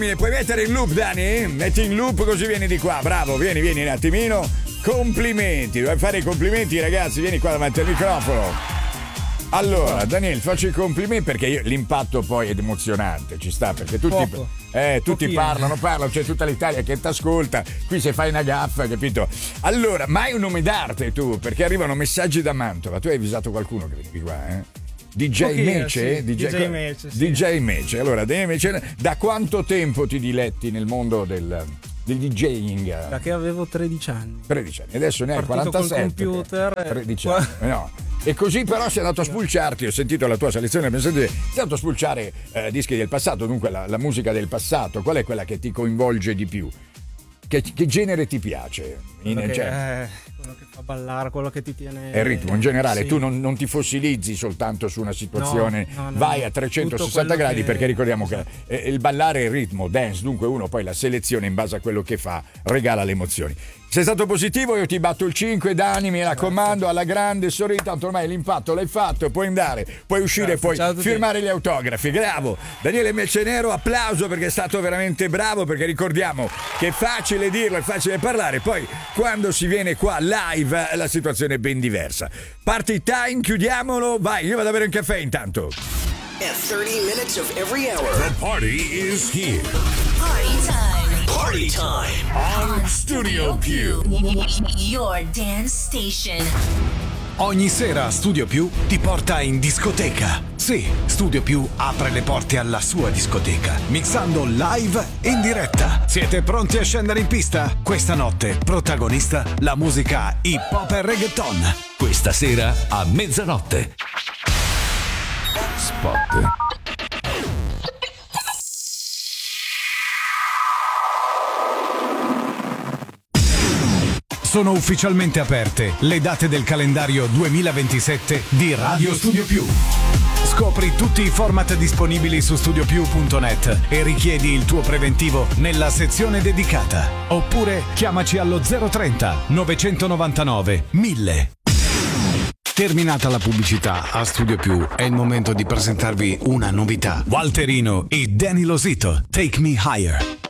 Puoi mettere in loop, Dani? Metti in loop così vieni di qua. Bravo, vieni un attimino. Complimenti, vuoi fare i complimenti, ragazzi? Vieni qua davanti al microfono. Allora, Daniele, faccio i complimenti perché l'impatto poi è emozionante, ci sta, perché tutti parlano, c'è tutta l'Italia che ti ascolta, qui se fai una gaffa, capito? Allora, ma hai un nome d'arte tu, perché arrivano messaggi da Mantova, tu hai avvisato qualcuno che vieni qua, eh? DJ Mece? Sì. DJ Mece, sì. DJ Mece, allora, DJ Mece, da quanto tempo ti diletti nel mondo del DJing? Da che avevo 13 anni. 13 anni, adesso ne hai 47. Col computer. 13 anni, no. E così però sei andato a spulciarti, ho sentito la tua selezione, sei andato a spulciare dischi del passato, dunque la musica del passato, qual è quella che ti coinvolge di più? Che genere ti piace? Quello che fa ballare, quello che ti tiene... È il ritmo in generale, sì. Tu non ti fossilizzi soltanto su una situazione, no, vai a 360 gradi perché ricordiamo che il ballare è il ritmo, dance, dunque uno poi la selezione in base a quello che fa regala le emozioni. Sei stato positivo, io ti batto il 5, Dani, mi raccomando, alla grande, sorridi, tanto ormai l'impatto l'hai fatto, puoi andare, puoi uscire, puoi firmare gli autografi. Bravo, Daniele Mecenero, applauso perché è stato veramente bravo, perché ricordiamo che è facile dirlo, è facile parlare, poi quando si viene qua live la situazione è ben diversa. Party time, chiudiamolo, vai, io vado a bere un caffè intanto. At 30 minutes of every hour, the party is here. Party time. Party time on Studio Più, your dance station. Ogni sera Studio Più ti porta in discoteca. Sì, Studio Più apre le porte alla sua discoteca, mixando live in diretta. Siete pronti a scendere in pista? Questa notte, protagonista, la musica hip hop e reggaeton. Questa sera a mezzanotte. Spot. Sono ufficialmente aperte le date del calendario 2027 di Radio Studio Più. Scopri tutti i format disponibili su studiopiù.net e richiedi il tuo preventivo nella sezione dedicata. Oppure chiamaci allo 030 999 1000. Terminata la pubblicità a Studio Più, è il momento di presentarvi una novità. Walterino e Danny Losito, Take Me Higher.